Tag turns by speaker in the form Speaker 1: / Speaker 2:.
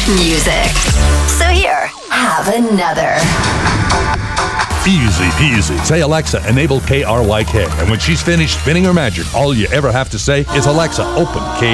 Speaker 1: music. So here, have another.
Speaker 2: Easy peasy. Say, Alexa, enable KRYK. And when she's finished spinning her magic, all you ever have to say is, Alexa, open